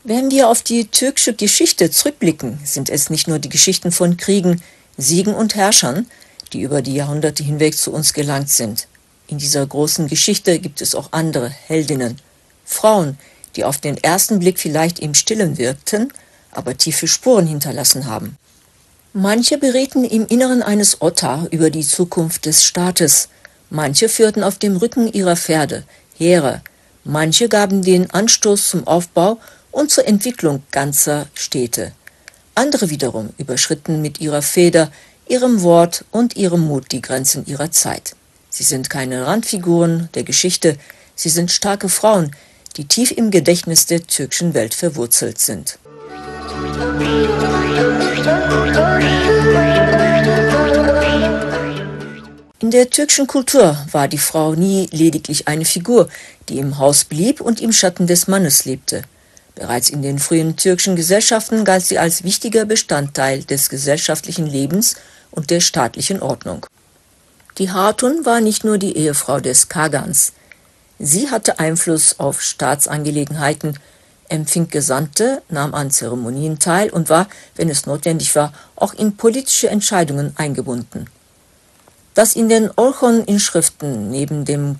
Wenn wir auf die türkische Geschichte zurückblicken, sind es nicht nur die Geschichten von Kriegen, Siegen und Herrschern, die über die Jahrhunderte hinweg zu uns gelangt sind. In dieser großen Geschichte gibt es auch andere Heldinnen, Frauen, die auf den ersten Blick vielleicht im Stillen wirkten, aber tiefe Spuren hinterlassen haben. Manche berieten im Inneren eines Otta über die Zukunft des Staates, manche führten auf dem Rücken ihrer Pferde Heere, manche gaben den Anstoß zum Aufbau und zur Entwicklung ganzer Städte. Andere wiederum überschritten mit ihrer Feder, ihrem Wort und ihrem Mut die Grenzen ihrer Zeit. Sie sind keine Randfiguren der Geschichte, sie sind starke Frauen, die tief im Gedächtnis der türkischen Welt verwurzelt sind. In der türkischen Kultur war die Frau nie lediglich eine Figur, die im Haus blieb und im Schatten des Mannes lebte. Bereits in den frühen türkischen Gesellschaften galt sie als wichtiger Bestandteil des gesellschaftlichen Lebens und der staatlichen Ordnung. Die Hatun war nicht nur die Ehefrau des Kagans. Sie hatte Einfluss auf Staatsangelegenheiten, empfing Gesandte, nahm an Zeremonien teil und war, wenn es notwendig war, auch in politische Entscheidungen eingebunden. Das in den Orchon-Inschriften neben dem